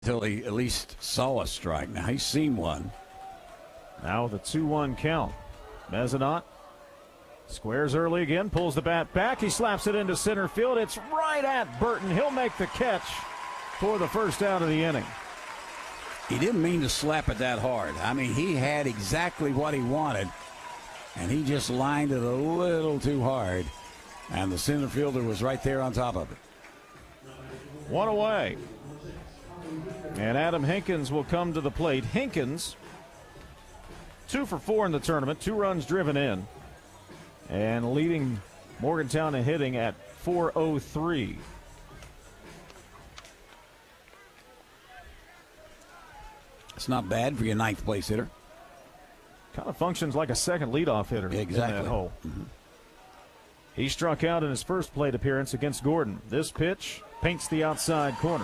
Until he at least saw a strike. Now he's seen one. Now with a 2-1 count. Mezzanot squares early again, pulls the bat back. He slaps it into center field. It's right at Burton. He'll make the catch for the first out of the inning. He didn't mean to slap it that hard. I mean, he had exactly what he wanted, and he just lined it a little too hard, and the center fielder was right there on top of it. One away. And Adam Hinkins will come to the plate. Hinkins, 2 for 4 in the tournament, 2 runs driven in, and leading Morgantown in hitting at .403. It's not bad for your ninth place hitter. Kind of functions like a second leadoff hitter. Exactly. In that hole. Mm-hmm. He struck out in his first plate appearance against Gordon. This pitch paints the outside corner.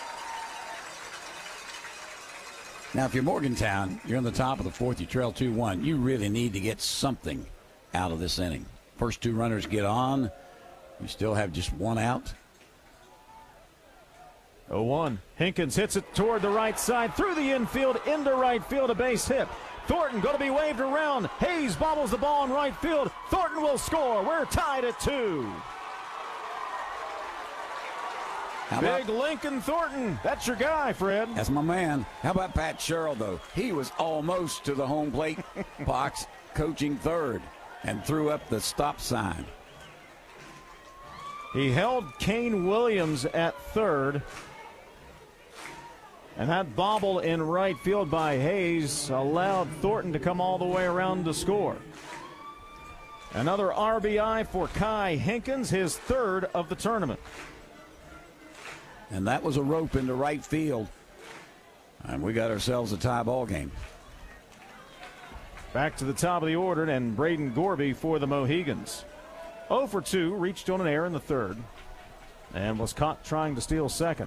Now, if you're Morgantown, you're in the top of the fourth, you trail 2-1. You really need to get something out of this inning. First 2 runners get on. You still have just 1 out. 0-1. Hinkins hits it toward the right side, through the infield, into right field, a base hit. Thornton going to be waved around. Hayes bobbles the ball in right field. Thornton will score. We're tied at 2. Big Lincoln Thornton. That's your guy, Fred. That's my man. How about Pat Sherrill, though? He was almost to the home plate box, coaching third, and threw up the stop sign. He held Kane Williams at third. And that bobble in right field by Hayes allowed Thornton to come all the way around to score. Another RBI for Kai Hinkins, his 3rd of the tournament. And that was a rope into right field. And we got ourselves a tie ball game. Back to the top of the order, and Braden Gorby for the Mohegans. 0 for 2, reached on an error in the 3rd, and was caught trying to steal second.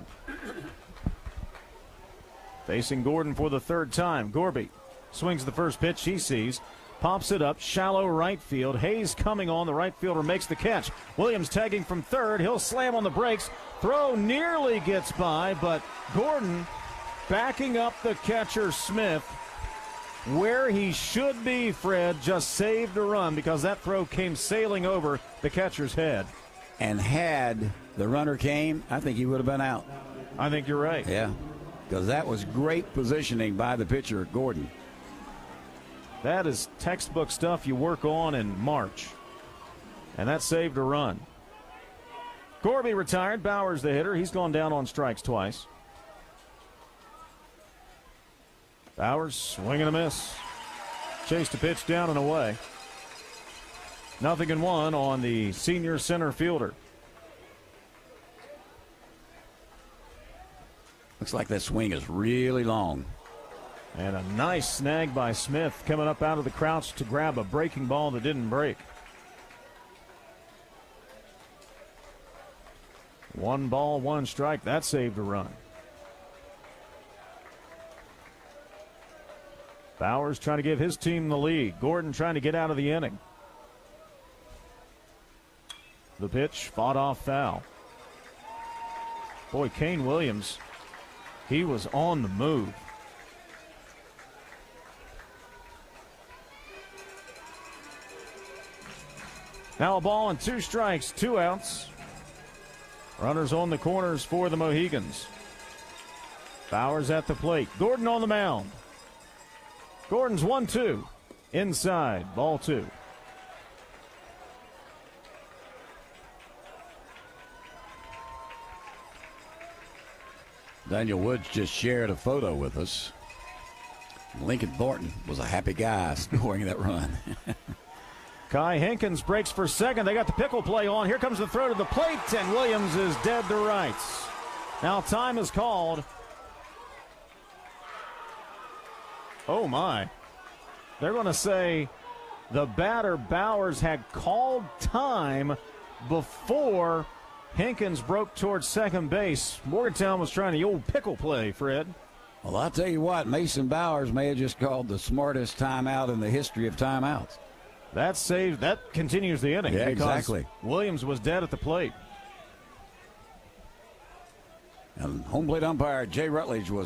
Facing Gordon for the 3rd time. Gorby swings the first pitch he sees, pops it up, shallow right field. Hayes coming on, the right fielder makes the catch. Williams tagging from 3rd. He'll slam on the brakes. Throw nearly gets by, but Gordon backing up the catcher Smith where he should be. Fred just saved a run because that throw came sailing over the catcher's head. And had the runner came, I think he would have been out. I think you're right. Yeah, because that was great positioning by the pitcher, Gordon. That is textbook stuff you work on in March. And that saved a run. Gorby retired. Bowers the hitter. He's gone down on strikes twice. Bowers swing and a miss. Chased a pitch down and away. 0-1 on the senior center fielder. Looks like that swing is really long. And a nice snag by Smith coming up out of the crouch to grab a breaking ball that didn't break. 1 ball, 1 strike. That saved a run. Bowers trying to give his team the lead. Gordon trying to get out of the inning. The pitch fought off foul. Boy, Kane Williams, he was on the move. Now a ball and 2 strikes, 2 outs. Runners on the corners for the Mohegans. Bowers at the plate. Gordon on the mound. Gordon's 1-2. Inside, ball 2. Daniel Woods just shared a photo with us. Lincoln Thornton was a happy guy scoring that run. Kai Hinkins breaks for second. They got the pickle play on. Here comes the throw to the plate, and Williams is dead to rights. Now time is called. Oh, my. They're going to say the batter Bowers had called time before Hinkins broke towards second base. Morgantown was trying the old pickle play, Fred. Well, I'll tell you what, Mason Bowers may have just called the smartest timeout in the history of timeouts. That continues the inning. Yeah, exactly. Williams was dead at the plate. And home plate umpire Jay Rutledge was